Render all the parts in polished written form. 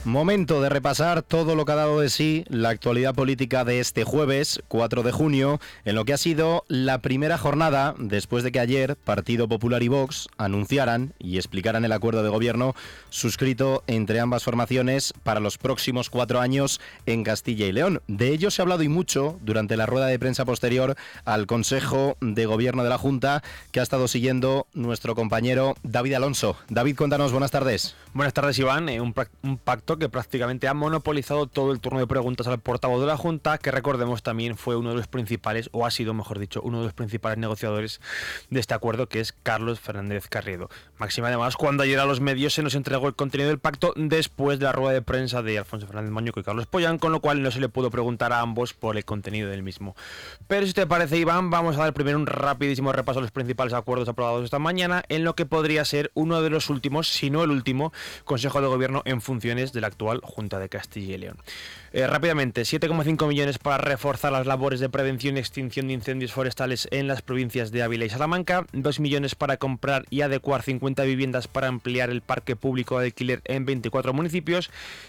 Momento de repasar todo lo que ha dado de sí la actualidad política de este jueves, 4 de junio, en lo que ha sido la primera jornada después de que ayer Partido Popular y Vox anunciaran y explicaran el acuerdo de gobierno suscrito entre ambas formaciones para los próximos 4 años en Castilla y León. De ello se ha hablado y mucho durante la rueda de prensa posterior al Consejo de Gobierno de la Junta, que ha estado siguiendo nuestro compañero David Alonso. David, cuéntanos, buenas tardes. Buenas tardes, Iván. Un pacto que prácticamente ha monopolizado todo el turno de preguntas al portavoz de la Junta, que recordemos también fue uno de los principales, o ha sido, mejor dicho, uno de los principales negociadores de este acuerdo, que es Carlos Fernández Carriedo. Máxima además cuando ayer a los medios se nos entregó el contenido del pacto después de la rueda de prensa de Alfonso Fernández Mañueco y Carlos Pollán, con lo cual no se le pudo preguntar a ambos por el contenido del mismo. Pero si te parece, Iván, vamos a dar primero un rapidísimo repaso a los principales acuerdos aprobados esta mañana en lo que podría ser uno de los últimos, si no el último, Consejo de Gobierno en funciones de la actual Junta de Castilla y León. Rápidamente, 7,5 millones para reforzar las labores de prevención y extinción de incendios forestales en las provincias de Ávila y Salamanca, 2 millones para comprar y adecuar 50 viviendas para ampliar el parque público de alquiler en 24 municipios,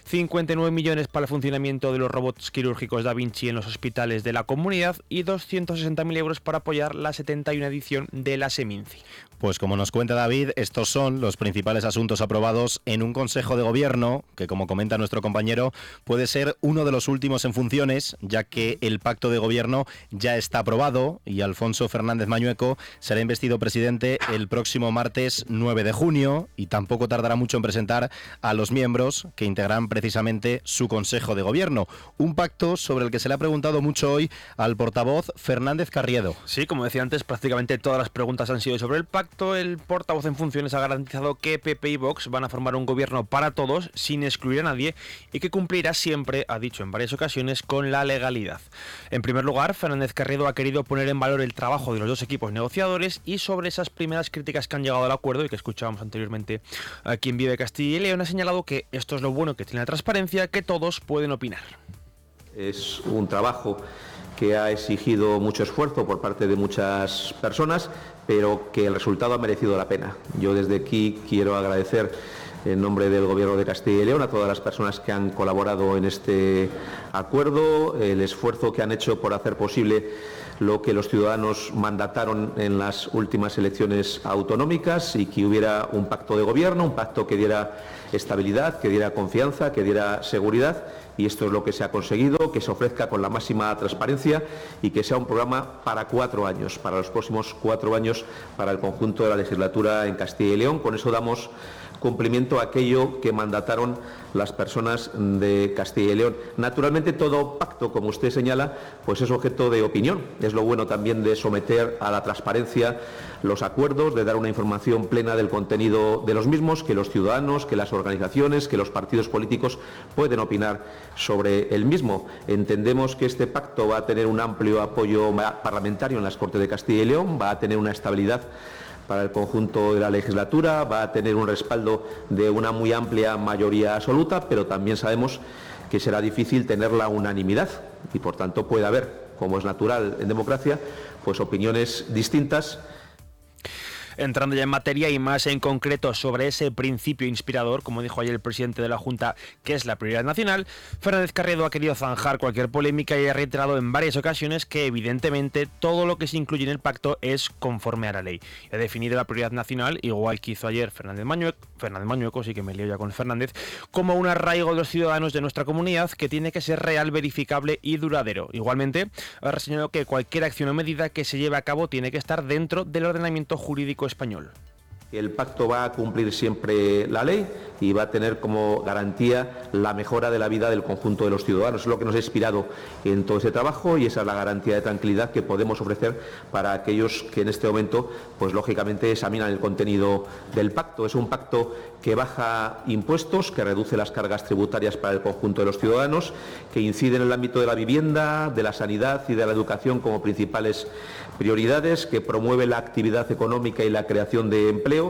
59 millones para el funcionamiento de los robots quirúrgicos Da Vinci en los hospitales de la comunidad y 260.000 euros para apoyar la 71 edición de la Seminci. Pues como nos cuenta David, estos son los principales asuntos aprobados en un Consejo de Gobierno que, como comenta nuestro compañero, puede ser uno de los últimos en funciones, ya que el pacto de gobierno ya está aprobado y Alfonso Fernández Mañueco será investido presidente el próximo martes 9 de junio y tampoco tardará mucho en presentar a los miembros que integran precisamente su Consejo de Gobierno. Un pacto sobre el que se le ha preguntado mucho hoy al portavoz Fernández Carriedo. Sí, como decía antes, prácticamente todas las preguntas han sido sobre el pacto. El portavoz en funciones ha garantizado que PP y Vox van a formar un gobierno para todos, sin excluir a nadie, y que cumplirá siempre, ha dicho en varias ocasiones, con la legalidad. En primer lugar, Fernández Carriedo ha querido poner en valor el trabajo de los dos equipos negociadores y sobre esas primeras críticas que han llegado al acuerdo y que escuchábamos anteriormente aquí en Vive Castilla y León, ha señalado que esto es lo bueno que tiene la transparencia, que todos pueden opinar. Es un trabajo que ha exigido mucho esfuerzo por parte de muchas personas, pero que el resultado ha merecido la pena. Yo desde aquí quiero agradecer en nombre del Gobierno de Castilla y León a todas las personas que han colaborado en este acuerdo, el esfuerzo que han hecho por hacer posible lo que los ciudadanos mandataron en las últimas elecciones autonómicas y que hubiera un pacto de gobierno, un pacto que diera estabilidad, que diera confianza, que diera seguridad, y esto es lo que se ha conseguido, que se ofrezca con la máxima transparencia y que sea un programa para 4 años, para los próximos 4 años, para el conjunto de la legislatura en Castilla y León. Con eso damos cumplimiento a aquello que mandataron las personas de Castilla y León. Naturalmente, todo pacto, como usted señala, pues es objeto de opinión. Es lo bueno también de someter a la transparencia los acuerdos, de dar una información plena del contenido de los mismos, que los ciudadanos, que las organizaciones, que los partidos políticos pueden opinar sobre el mismo. Entendemos que este pacto va a tener un amplio apoyo parlamentario en las Cortes de Castilla y León, va a tener una estabilidad para el conjunto de la legislatura, va a tener un respaldo de una muy amplia mayoría absoluta, pero también sabemos que será difícil tener la unanimidad y, por tanto, puede haber, como es natural en democracia, pues opiniones distintas. Entrando ya en materia y más en concreto sobre ese principio inspirador, como dijo ayer el presidente de la Junta, que es la prioridad nacional, Fernández Carriedo ha querido zanjar cualquier polémica y ha reiterado en varias ocasiones que evidentemente todo lo que se incluye en el pacto es conforme a la ley. Ha definido la prioridad nacional, igual que hizo ayer Fernández Mañueco, sí que me lío ya con Fernández, como un arraigo de los ciudadanos de nuestra comunidad que tiene que ser real, verificable y duradero. Igualmente, ha reseñado que cualquier acción o medida que se lleve a cabo tiene que estar dentro del ordenamiento jurídico español. El pacto va a cumplir siempre la ley y va a tener como garantía la mejora de la vida del conjunto de los ciudadanos. Es lo que nos ha inspirado en todo ese trabajo y esa es la garantía de tranquilidad que podemos ofrecer para aquellos que en este momento, pues lógicamente, examinan el contenido del pacto. Es un pacto que baja impuestos, que reduce las cargas tributarias para el conjunto de los ciudadanos, que incide en el ámbito de la vivienda, de la sanidad y de la educación como principales prioridades, que promueve la actividad económica y la creación de empleo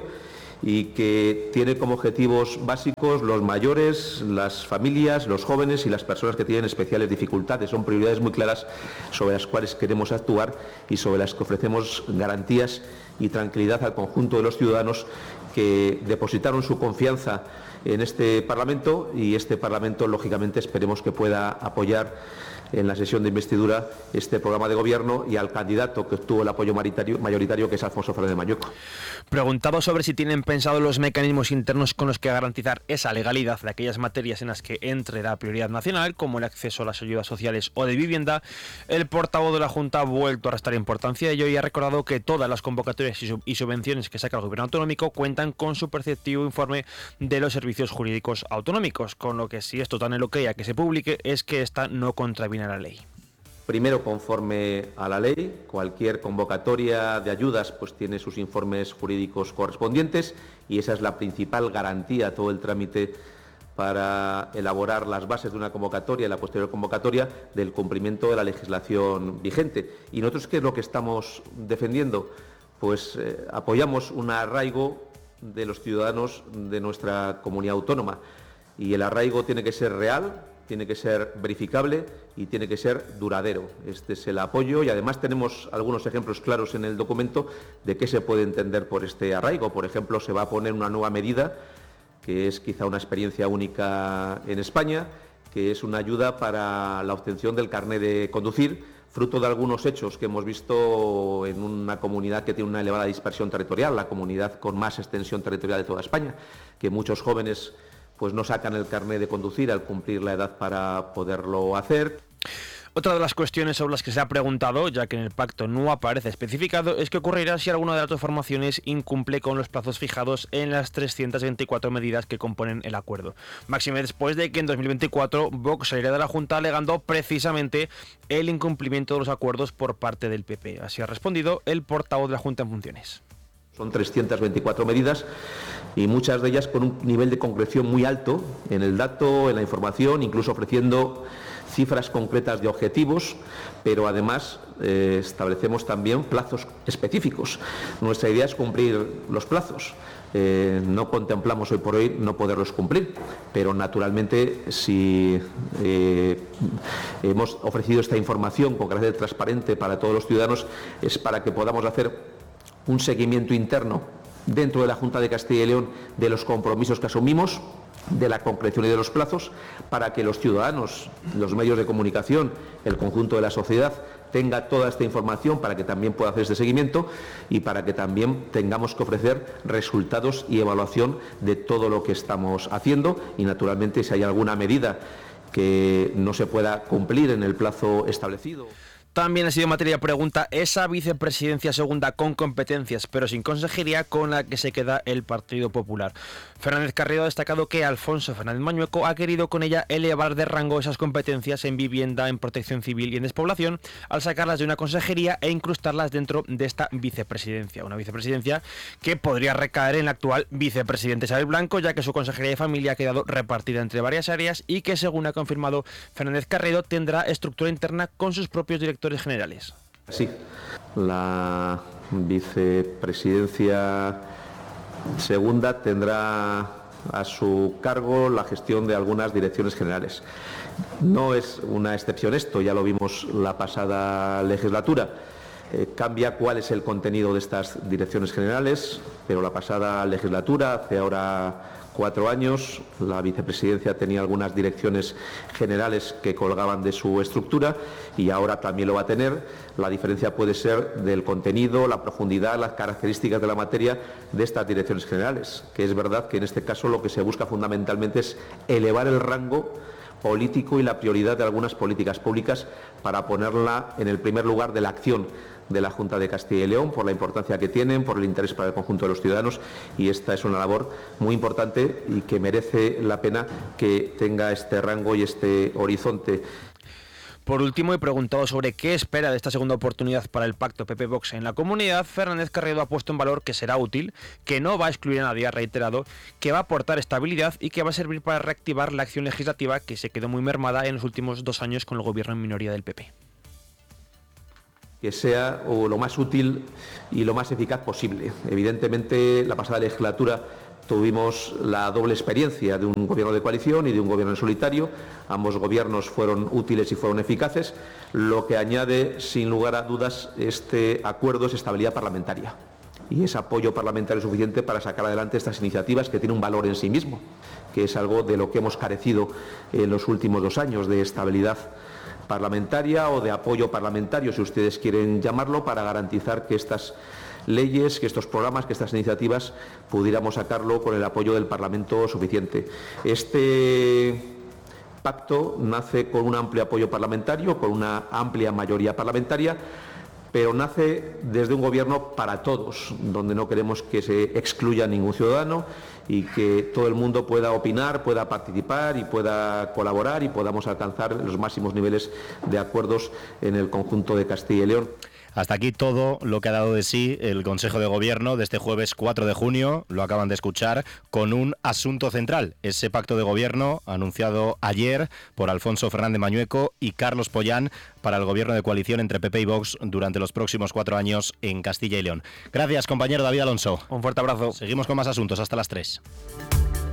y que tiene como objetivos básicos los mayores, las familias, los jóvenes y las personas que tienen especiales dificultades. Son prioridades muy claras sobre las cuales queremos actuar y sobre las que ofrecemos garantías y tranquilidad al conjunto de los ciudadanos que depositaron su confianza en este Parlamento, y este Parlamento, lógicamente, esperemos que pueda apoyar en la sesión de investidura este programa de gobierno y al candidato que obtuvo el apoyo mayoritario, que es Alfonso Fernández Mañueco. Preguntado sobre si tienen pensado los mecanismos internos con los que garantizar esa legalidad de aquellas materias en las que entre la prioridad nacional, como el acceso a las ayudas sociales o de vivienda, el portavoz de la Junta ha vuelto a restar importancia a ello y ha recordado que todas las convocatorias y subvenciones que saca el Gobierno autonómico cuentan con su preceptivo informe de los servicios jurídicos autonómicos, con lo que si esto tan el ok a que se publique es que esta no contraviene a la ley. Primero, conforme a la ley, cualquier convocatoria de ayudas pues tiene sus informes jurídicos correspondientes y esa es la principal garantía, todo el trámite para elaborar las bases de una convocatoria y la posterior convocatoria del cumplimiento de la legislación vigente. ¿Y nosotros qué es lo que estamos defendiendo? Pues apoyamos un arraigo de los ciudadanos de nuestra comunidad autónoma y el arraigo tiene que ser real, tiene que ser verificable y tiene que ser duradero. Este es el apoyo y además tenemos algunos ejemplos claros en el documento de qué se puede entender por este arraigo. Por ejemplo, se va a poner una nueva medida que es quizá una experiencia única en España, que es una ayuda para la obtención del carné de conducir, fruto de algunos hechos que hemos visto en una comunidad que tiene una elevada dispersión territorial, la comunidad con más extensión territorial de toda España, que muchos jóvenes pues no sacan el carné de conducir al cumplir la edad para poderlo hacer. Otra de las cuestiones sobre las que se ha preguntado, ya que en el pacto no aparece especificado, es qué ocurrirá si alguna de las dos formaciones incumple con los plazos fijados en las 324 medidas que componen el acuerdo. Máxime después de que en 2024 Vox saliera de la Junta alegando precisamente el incumplimiento de los acuerdos por parte del PP. Así ha respondido el portavoz de la Junta en funciones. Son 324 medidas y muchas de ellas con un nivel de concreción muy alto en el dato, en la información, incluso ofreciendo cifras concretas de objetivos, pero además establecemos también plazos específicos. Nuestra idea es cumplir los plazos. No contemplamos hoy por hoy no poderlos cumplir, pero naturalmente si hemos ofrecido esta información con carácter transparente para todos los ciudadanos es para que podamos hacer un seguimiento interno dentro de la Junta de Castilla y León de los compromisos que asumimos, de la concreción y de los plazos, para que los ciudadanos, los medios de comunicación, el conjunto de la sociedad tenga toda esta información para que también pueda hacer este seguimiento y para que también tengamos que ofrecer resultados y evaluación de todo lo que estamos haciendo y naturalmente si hay alguna medida que no se pueda cumplir en el plazo establecido. También ha sido materia de pregunta esa vicepresidencia segunda con competencias, pero sin consejería, con la que se queda el Partido Popular. Fernández Carrero ha destacado que Alfonso Fernández Mañueco ha querido con ella elevar de rango esas competencias en vivienda, en protección civil y en despoblación, al sacarlas de una consejería e incrustarlas dentro de esta vicepresidencia. Una vicepresidencia que podría recaer en la actual vicepresidenta Isabel Blanco, ya que su consejería de familia ha quedado repartida entre varias áreas y que, según ha confirmado Fernández Carrero, tendrá estructura interna con sus propios directores generales. Sí, la vicepresidencia segunda tendrá a su cargo la gestión de algunas direcciones generales. No es una excepción esto, ya lo vimos la pasada legislatura. Cambia cuál es el contenido de estas direcciones generales, pero la pasada legislatura, hace ahora 4 años, la vicepresidencia tenía algunas direcciones generales que colgaban de su estructura y ahora también lo va a tener. La diferencia puede ser del contenido, la profundidad, las características de la materia de estas direcciones generales, que es verdad que en este caso lo que se busca fundamentalmente es elevar el rango político y la prioridad de algunas políticas públicas para ponerla en el primer lugar de la acción de la Junta de Castilla y León, por la importancia que tienen, por el interés para el conjunto de los ciudadanos, y esta es una labor muy importante y que merece la pena que tenga este rango y este horizonte. Por último, he preguntado sobre qué espera de esta segunda oportunidad para el pacto PP-Vox en la comunidad. Fernández Carrero ha puesto en valor que será útil, que no va a excluir a nadie, ha reiterado, que va a aportar estabilidad y que va a servir para reactivar la acción legislativa que se quedó muy mermada en los últimos 2 años con el gobierno en minoría del PP. Que sea lo más útil y lo más eficaz posible. Evidentemente, la pasada legislatura tuvimos la doble experiencia de un gobierno de coalición y de un gobierno en solitario. Ambos gobiernos fueron útiles y fueron eficaces. Lo que añade, sin lugar a dudas, este acuerdo es estabilidad parlamentaria. y es apoyo parlamentario suficiente para sacar adelante estas iniciativas que tienen un valor en sí mismo, que es algo de lo que hemos carecido en los últimos 2 años, de estabilidad parlamentaria o de apoyo parlamentario, si ustedes quieren llamarlo, para garantizar que estas leyes, que estos programas, que estas iniciativas pudiéramos sacarlo con el apoyo del Parlamento suficiente. Este pacto nace con un amplio apoyo parlamentario, con una amplia mayoría parlamentaria, pero nace desde un gobierno para todos, donde no queremos que se excluya ningún ciudadano y que todo el mundo pueda opinar, pueda participar y pueda colaborar y podamos alcanzar los máximos niveles de acuerdos en el conjunto de Castilla y León. Hasta aquí todo lo que ha dado de sí el Consejo de Gobierno de este jueves 4 de junio, lo acaban de escuchar, con un asunto central, ese pacto de gobierno anunciado ayer por Alfonso Fernández Mañueco y Carlos Pollán para el gobierno de coalición entre PP y Vox durante los próximos 4 años en Castilla y León. Gracias, compañero David Alonso. Un fuerte abrazo. Seguimos con más asuntos hasta las 3.